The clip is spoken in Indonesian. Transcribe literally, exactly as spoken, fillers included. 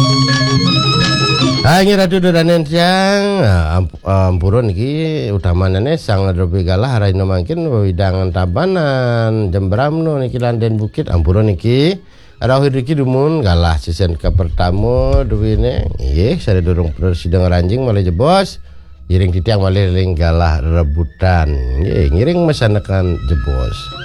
Hai ratu duranen siang ampurun iki utamanane sang drobi galah haraino mangkin widangan tabanan jembramno niki landen bukit ampurun iki rawuh iki dumun galah sisen ke pertama duwine nggih sare durung presiden ranjing malih jebos giring titiang malih ling galah rebutan nggih ngiring mesanekan jebos.